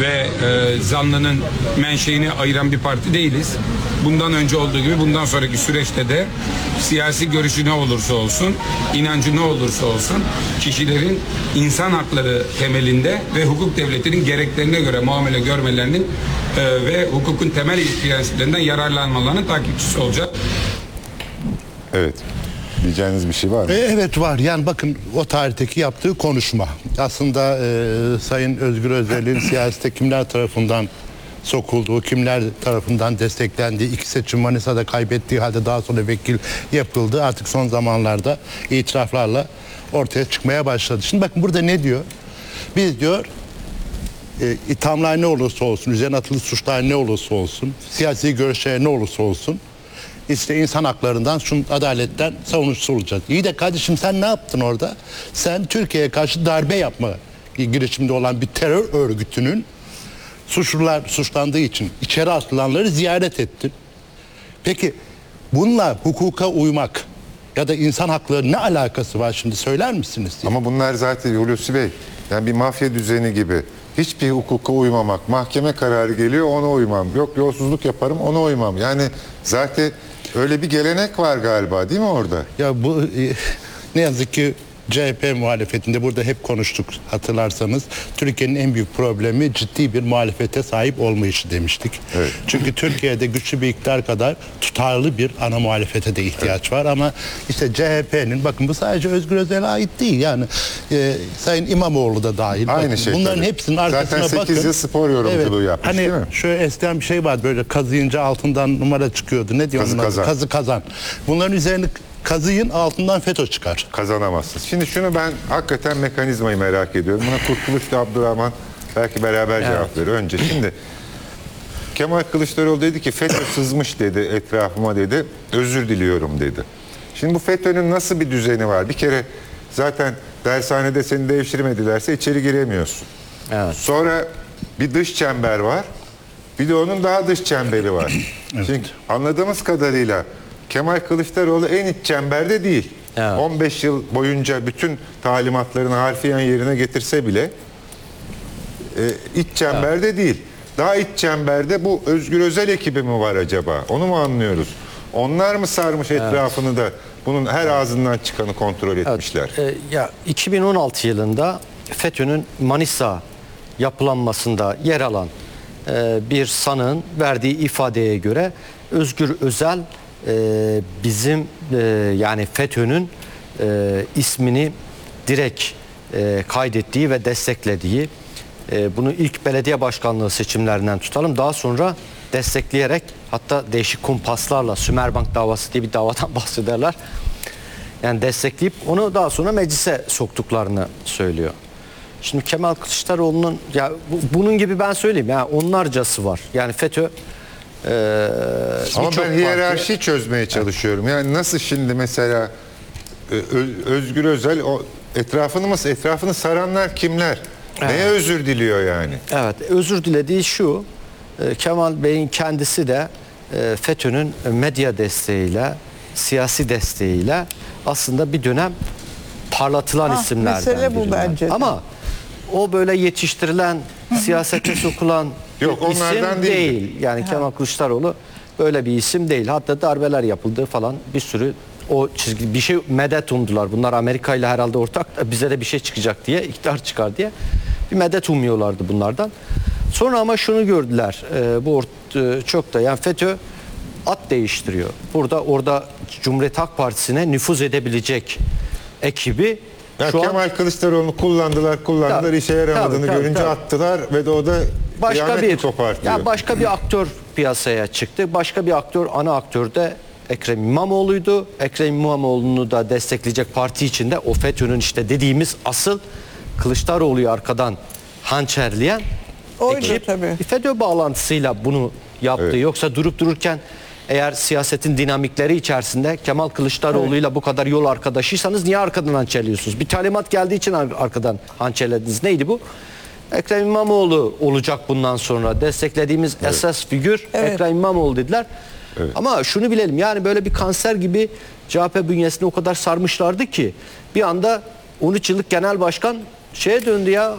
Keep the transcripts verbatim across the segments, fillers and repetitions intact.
ve e, zanlının menşeini ayıran bir parti değiliz. Bundan önce olduğu gibi bundan sonraki süreçte de siyasi görüşü ne olursa olsun, inancı ne olursa olsun kişilerin insan hakları temelinde ve hukuk devletinin gereklerine göre muamele görmelerinin e, ve hukukun temel prensiplerinden yararlanmalarının takipçisi olacak. Evet. Diyeceğiniz bir şey var mı? E, Evet var. Yani bakın o tarihteki yaptığı konuşma. Aslında e, Sayın Özgür Özel'in siyasete kimler tarafından sokulduğu, kimler tarafından desteklendiği, iki seçim Manisa'da kaybettiği halde daha sonra vekil yapıldı. Artık son zamanlarda itiraflarla ortaya çıkmaya başladı. Şimdi bakın burada ne diyor? Biz diyor e, ithamlar ne olursa olsun, üzerine atılı suçlar ne olursa olsun, siyasi görüşler ne olursa olsun, İşte insan haklarından, şun adaletten savunucusu olacağız. İyi de kardeşim sen ne yaptın orada? Sen Türkiye'ye karşı darbe yapma girişiminde olan bir terör örgütünün suçlular suçlandığı için içeri atılanları ziyaret ettin. Peki bununla hukuka uymak ya da insan hakları ne alakası var şimdi söyler misiniz? Ama bunlar zaten Hulusi Bey, yani bir mafya düzeni gibi. Hiçbir hukuka uymamak, mahkeme kararı geliyor ona uymam. Yok yolsuzluk yaparım ona uymam. Yani zaten öyle bir gelenek var galiba değil mi orada? Ya bu e, ne yazık ki C H P muhalefetinde burada hep konuştuk hatırlarsanız. Türkiye'nin en büyük problemi ciddi bir muhalefete sahip olmayışı demiştik. Evet. Çünkü Türkiye'de güçlü bir iktidar kadar tutarlı bir ana muhalefete de ihtiyaç evet. var. Ama işte C H P'nin, bakın bu sadece Özgür Özel'e ait değil. Yani e, Sayın İmamoğlu da dahil. Aynı bakın, şey. bunların tabii. hepsinin arkasına bakın. Zaten sekiz yıl spor yorumculuğu evet, yapmış hani değil mi? şöyle eskiden bir şey vardı, böyle kazıyınca altından numara çıkıyordu. Ne diyor? Kazı kazan. Kazı kazan. Bunların üzerine kazıyın, altından FETÖ çıkar. Kazanamazsınız. Şimdi şunu ben hakikaten mekanizmayı merak ediyorum. Buna Kurtuluş'la Abdurrahman belki beraber evet. cevap verir. Önce şimdi Kemal Kılıçdaroğlu dedi ki FETÖ sızmış dedi etrafıma dedi. Özür diliyorum dedi. Şimdi bu FETÖ'nün nasıl bir düzeni var? Bir kere zaten dershanede seni devşirmedilerse içeri giremiyorsun. Evet. Sonra bir dış çember var. Bir de onun daha dış çemberi var. evet. Şimdi anladığımız kadarıyla Kemal Kılıçdaroğlu en iç çemberde değil. Evet. on beş yıl boyunca bütün talimatlarını harfiyen yerine getirse bile e, iç çemberde evet. değil. Daha iç çemberde bu Özgür Özel ekibi mi var acaba? Onu mu anlıyoruz? Onlar mı sarmış evet. etrafını da bunun her ağzından çıkanı kontrol etmişler? Evet. E, ya iki bin on altı yılında FETÖ'nün Manisa yapılanmasında yer alan e, bir sanığın verdiği ifadeye göre Özgür Özel Ee, bizim e, yani FETÖ'nün e, ismini direkt e, kaydettiği ve desteklediği, e, bunu ilk belediye başkanlığı seçimlerinden tutalım, daha sonra destekleyerek, hatta değişik kumpaslarla Sümerbank davası diye bir davadan bahsederler. Yani destekleyip onu daha sonra meclise soktuklarını söylüyor. Şimdi Kemal Kılıçdaroğlu'nun ya bu, bunun gibi ben söyleyeyim ya onlarcası var. Yani FETÖ Ee, Ama ben hiyerarşi parti... çözmeye çalışıyorum. Yani nasıl şimdi mesela Özgür Özel o etrafını mı etrafını saranlar kimler? Evet. Neye özür diliyor yani? Evet, özür dilediği şu. Kemal Bey'in kendisi de FETÖ'nün medya desteğiyle, siyasi desteğiyle aslında bir dönem parlatılan ah, isimlerden mesele bu bence. Ama o böyle yetiştirilen, siyasete sokulan Yok, onlardan isim değil. değil. Yani ha. Kemal Kılıçdaroğlu böyle bir isim değil. Hatta darbeler yapıldı falan, bir sürü o çizgi bir şey medet umdular. Bunlar Amerika ile herhalde ortak, bize de bir şey çıkacak diye, iktidar çıkar diye bir medet umuyorlardı bunlardan. Sonra ama şunu gördüler. E, bu e, çok da yani FETÖ at değiştiriyor. Burada orada Cumhuriyet Halk Partisi'ne nüfuz edebilecek ekibi ya şu Kemal an, Kılıçdaroğlu'nu kullandılar, kullandılar, tabii, işe yaramadığını tabii, görünce tabii. attılar ve de o da başka bir kopartıyor. Ya başka bir aktör piyasaya çıktı. Başka bir aktör, ana aktör de Ekrem İmamoğlu'ydu. Ekrem İmamoğlu'nu da destekleyecek parti içinde o FETÖ'nün işte dediğimiz asıl Kılıçdaroğlu'yu arkadan hançerleyen oydu, ekip tabii. FETÖ bağlantısıyla bunu yaptı. Evet. Yoksa durup dururken eğer siyasetin dinamikleri içerisinde Kemal Kılıçdaroğlu'yla evet. bu kadar yol arkadaşıysanız niye arkadan hançerliyorsunuz? Bir talimat geldiği için arkadan hançerlediniz. Neydi bu? Ekrem İmamoğlu olacak bundan sonra. Desteklediğimiz evet. esas figür evet. Ekrem İmamoğlu dediler. Evet. Ama şunu bilelim, yani böyle bir kanser gibi C H P bünyesini o kadar sarmışlardı ki bir anda on üç yıllık genel başkan şeye döndü ya.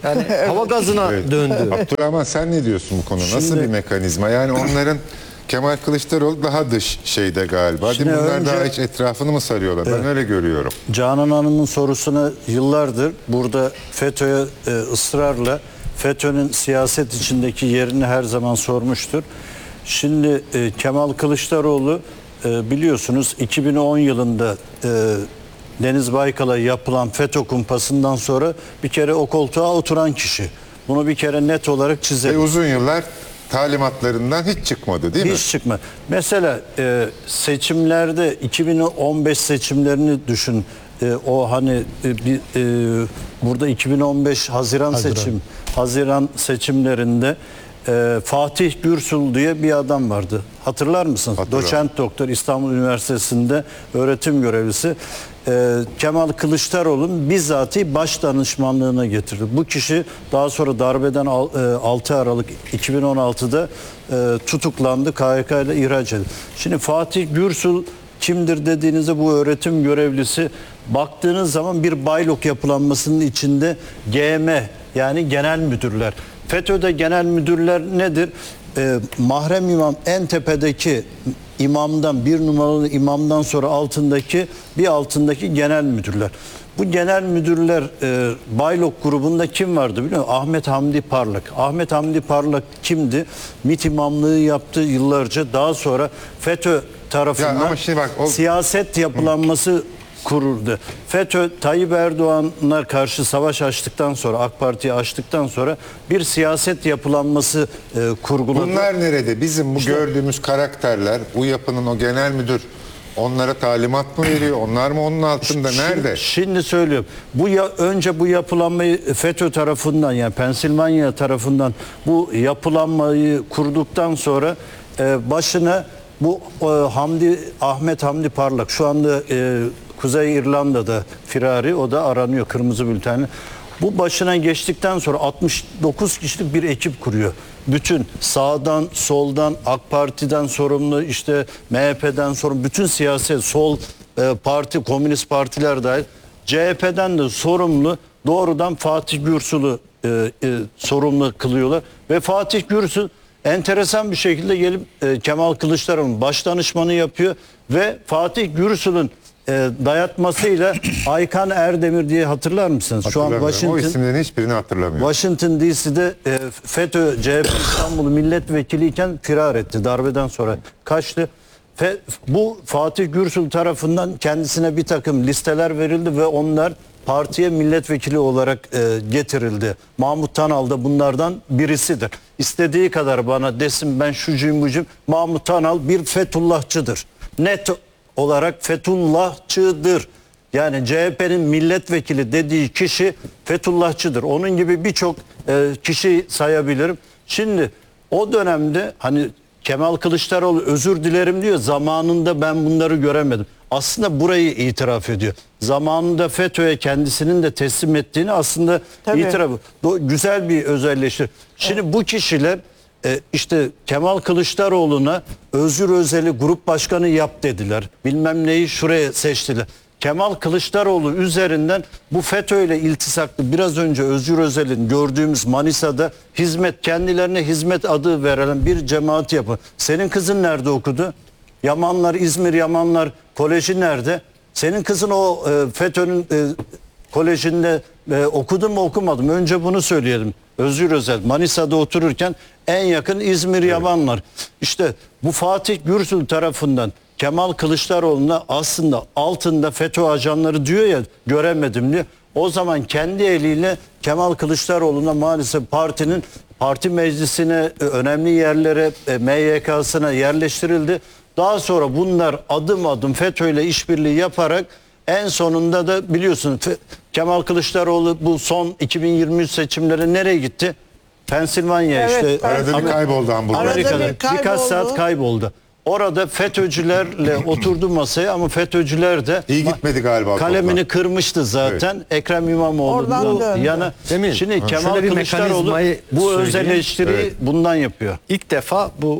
Yani hava gazına Evet. döndü. Abdurrahman sen ne diyorsun bu konu? Nasıl Şimdi- bir mekanizma? Yani onların Kemal Kılıçdaroğlu daha dış şeyde galiba. Değil Şimdi mi? Bunlar önce- daha hiç etrafını mı sarıyorlar? Ben öyle görüyorum. Canan Hanım'ın sorusuna yıllardır burada FETÖ'ye e, ısrarla FETÖ'nün siyaset içindeki yerini her zaman sormuştur. Şimdi e, Kemal Kılıçdaroğlu e, biliyorsunuz iki bin on yılında e, Deniz Baykal'a yapılan FETÖ kumpasından sonra bir kere o koltuğa oturan kişi. Bunu bir kere net olarak Ve çizelim. uzun yıllar talimatlarından hiç çıkmadı değil mi? Hiç çıkma. Mesela e, seçimlerde iki bin on beş seçimlerini düşün. E, o hani e, bir, e, burada iki bin on beş Haziran, Haziran. seçim Haziran seçimlerinde e, Fatih Gürsul diye bir adam vardı. Hatırlar mısınız? Hatırlarım. Doçent doktor, İstanbul Üniversitesi'nde öğretim görevlisi. E, Kemal Kılıçdaroğlu'nun bizzati baş danışmanlığına getirdi. Bu kişi daha sonra darbeden al- e, altı Aralık iki bin on altıda e, tutuklandı, K Y K ile ihraç edildi. Şimdi Fatih Gürsul kimdir dediğinizde bu öğretim görevlisi, baktığınız zaman bir baylok yapılanmasının içinde G M yani genel müdürler. FETÖ'de genel müdürler nedir? Ee, mahrem imam en tepedeki imamdan, bir numaralı imamdan sonra altındaki bir altındaki genel müdürler. Bu genel müdürler e, Baylok grubunda kim vardı biliyor musun? Ahmet Hamdi Parlak. Ahmet Hamdi Parlak kimdi? MİT imamlığı yaptı yıllarca. Daha sonra FETÖ tarafından Ya ama şimdi bak, o- siyaset yapılanması kuruldu. FETÖ Tayyip Erdoğan'a karşı savaş açtıktan sonra, AK Parti'yi açtıktan sonra bir siyaset yapılanması e, kurguladı. Bunlar nerede? Bizim bu İşte- gördüğümüz karakterler, bu yapının o genel müdür onlara talimat mı veriyor? Onlar mı onun altında? Nerede? Şimdi, şimdi söylüyorum. Bu ya, önce bu yapılanmayı FETÖ tarafından, yani Pensilvanya tarafından bu yapılanmayı kurduktan sonra e, başına bu e, Hamdi Ahmet Hamdi Parlak şu anda e, Kuzey İrlanda'da firari, o da aranıyor kırmızı bültenli. Bu başına geçtikten sonra altmış dokuz kişilik bir ekip kuruyor. Bütün sağdan, soldan, AK Parti'den sorumlu, işte M H P'den sorumlu, bütün siyaset, sol e, parti, komünist partiler dahil, C H P'den de sorumlu doğrudan Fatih Gürsul'u e, e, sorumlu kılıyorlar. Ve Fatih Gürsul enteresan bir şekilde gelip e, Kemal Kılıçdaroğlu'nun baş danışmanı yapıyor ve Fatih Gürsul'un e, dayatmasıyla Aykan Erdemir diye hatırlar mısınız? Şu an Hatırlamıyorum. O Washington isimlerin hiçbirini hatırlamıyorum. Washington D C'de e, FETÖ C H P İstanbul milletvekiliyken firar etti. Darbeden sonra kaçtı. Fe, bu Fatih Gürsul tarafından kendisine bir takım listeler verildi ve onlar partiye milletvekili olarak e, getirildi. Mahmut Tanal da bunlardan birisidir. İstediği kadar bana desin ben şucuyum bucuyum. Mahmut Tanal bir Fethullahçıdır. Net olarak Fethullahçıdır. Yani C H P'nin milletvekili dediği kişi Fethullahçıdır. Onun gibi birçok e, kişi sayabilirim. Şimdi o dönemde hani Kemal Kılıçdaroğlu özür dilerim diyor. Zamanında ben bunları göremedim. Aslında burayı itiraf ediyor. Zamanında FETÖ'ye kendisinin de teslim ettiğini aslında Tabii. itiraf. Do- Güzel bir özelleştir. Şimdi bu kişiler e, işte Kemal Kılıçdaroğlu'na Özgür Özel'i grup başkanı yap dediler. Bilmem neyi şuraya seçtiler. Kemal Kılıçdaroğlu üzerinden bu FETÖ ile iltisaklı biraz önce Özgür Özel'in gördüğümüz Manisa'da hizmet, kendilerine hizmet adı verilen bir cemaat yapı. Senin kızın nerede okudu? Yamanlar, İzmir Yamanlar Koleji nerede? Senin kızın o e, FETÖ'nün e, kolejinde e, okudu mu okumadı mı? Önce bunu söyleyelim. Özgür Özel Manisa'da otururken en yakın İzmir Yamanlar. İşte bu Fatih Gürsul tarafından Kemal Kılıçdaroğlu'na aslında altında FETÖ ajanları diyor ya göremedim diye. O zaman kendi eliyle Kemal Kılıçdaroğlu'na maalesef partinin parti meclisine, önemli yerlere, M Y K'sına yerleştirildi. Daha sonra bunlar adım adım FETÖ ile işbirliği yaparak en sonunda da biliyorsunuz Kemal Kılıçdaroğlu bu son iki bin yirmi üç seçimleri nereye gitti? Pensilvanya Evet, işte. Arada bir Amer- kayboldu Hamburg'da. Arada Amerika'da bir kayboldu. birkaç saat kayboldu. Orada FETÖ'cülerle oturdu masaya ama FETÖ'cüler de İyi gitmedi galiba kalemini toplantı. kırmıştı zaten. Ekrem İmamoğlu Oradan bu döndü. yana. Emin, Şimdi ha. Kemal Şöyle bir Kılıçdaroğlu mekanizmayı bu öz söyleyeyim. eleştiriyi Evet. bundan yapıyor. İlk defa bu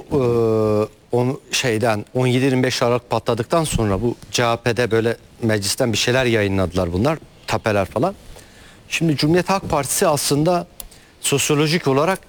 e, on, şeyden on yedi yirmi beş Aralık patladıktan sonra bu C H P'de böyle meclisten bir şeyler yayınladılar bunlar. Tapeler falan. Şimdi Cumhuriyet Halk Partisi aslında sosyolojik olarak